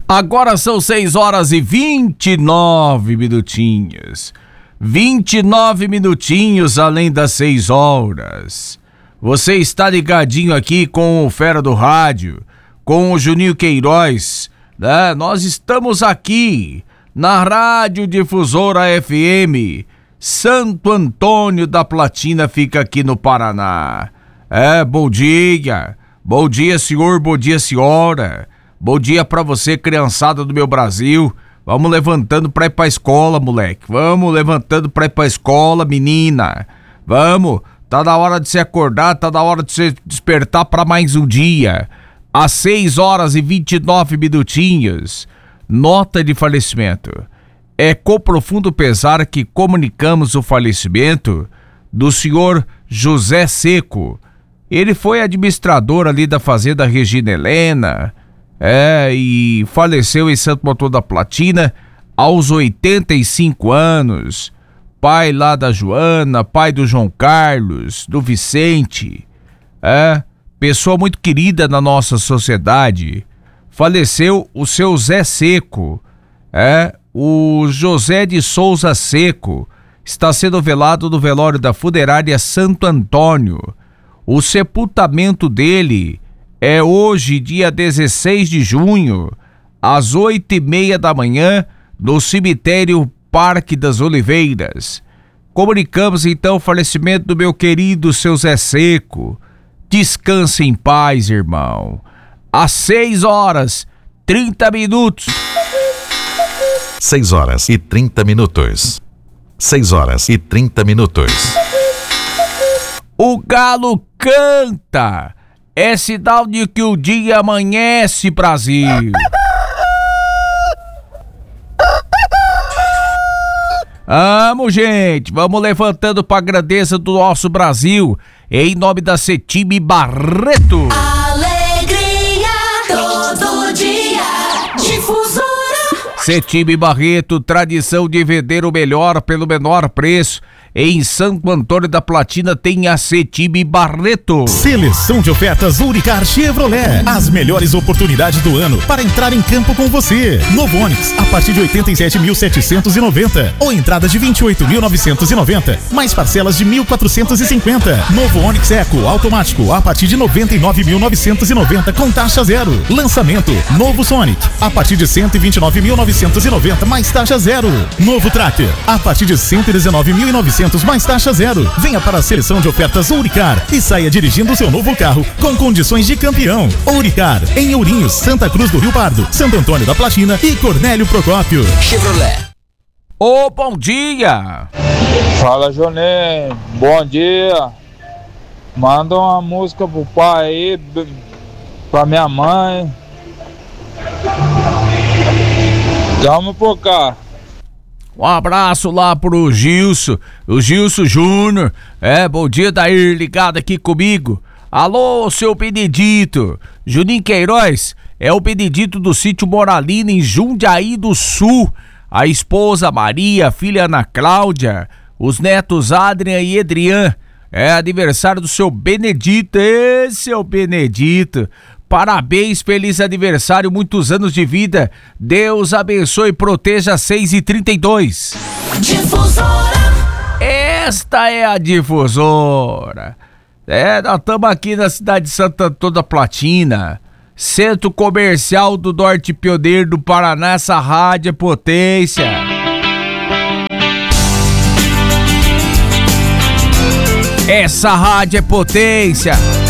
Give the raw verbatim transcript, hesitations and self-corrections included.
Agora são seis horas e vinte e nove minutinhos. vinte e nove minutinhos além das seis horas. Você está ligadinho aqui com o Fera do Rádio, com o Juninho Queiroz, né? Nós estamos aqui na Rádio Difusora F M. Santo Antônio da Platina fica aqui no Paraná. É, bom dia. Bom dia, senhor, bom dia, senhora. Bom dia pra você, criançada do meu Brasil. Vamos levantando pra ir pra escola, moleque. Vamos levantando pra ir pra escola, menina. Vamos. Tá na hora de se acordar, tá na hora de se despertar pra mais um dia. Às seis horas e vinte e nove minutinhos. Nota de falecimento. É com profundo pesar que comunicamos o falecimento do senhor José Seco. Ele foi administrador ali da Fazenda Regina Helena. É, e faleceu em Santo Antônio da Platina aos oitenta e cinco anos. Pai lá da Joana, pai do João Carlos, do Vicente. É, pessoa muito querida na nossa sociedade. Faleceu o seu Zé Seco. É, o José de Souza Seco está sendo velado no velório da Funerária Santo Antônio. O sepultamento dele é hoje, dia dezesseis de junho, às oito e meia da manhã, no cemitério Parque das Oliveiras. Comunicamos então o falecimento do meu querido seu Zé Seco. Descanse em paz, irmão. Às seis horas, trinta minutos. seis horas e trinta minutos. seis horas e trinta minutos. O galo canta. É sinal de que o dia amanhece, Brasil. Vamos, gente, vamos levantando para a grandeza do nosso Brasil, em nome da Cetime Barreto. Alegria todo dia, Difusora. Cetime Barreto, tradição de vender o melhor pelo menor preço. Em Santo Antônio da Platina tem a Cetime Barreto. Seleção de ofertas Ouricar Chevrolet. As melhores oportunidades do ano para entrar em campo com você. Novo Onix a partir de oitenta e sete mil setecentos e noventa ou entrada de vinte e oito mil novecentos e noventa, mais parcelas de mil quatrocentos e cinquenta. Novo Onix Eco automático a partir de noventa e nove mil novecentos e noventa com taxa zero. Lançamento Novo Sonic a partir de cento e vinte e nove mil novecentos e noventa mais taxa zero. Novo Tracker a partir de cento e dezenove mil e novecentos mais taxa zero. Venha para a seleção de ofertas Ouricar e saia dirigindo seu novo carro com condições de campeão. Ouricar, em Ourinhos, Santa Cruz do Rio Pardo, Santo Antônio da Platina e Cornélio Procópio. Chevrolet. Ô, bom dia! Fala, Joné, bom dia. Manda uma música pro pai aí, pra minha mãe. Tamo por cá. Um abraço lá pro Gilson, o Gilson Júnior. É, bom dia, Dair, ligado aqui comigo. Alô, seu Benedito. Juninho Queiroz, é o Benedito do sítio Moralina, em Jundiaí do Sul. A esposa Maria, a filha Ana Cláudia, os netos Adrian e Edrian. É aniversário do seu Benedito. Ê, seu Benedito. Parabéns, feliz aniversário, muitos anos de vida. Deus abençoe e proteja. Seis e trinta e dois. Difusora. Esta é a Difusora. É, nós estamos aqui na cidade de Santo Antônio da Platina, centro comercial do Norte Pioneiro do Paraná. Essa rádio é potência. Essa rádio é potência.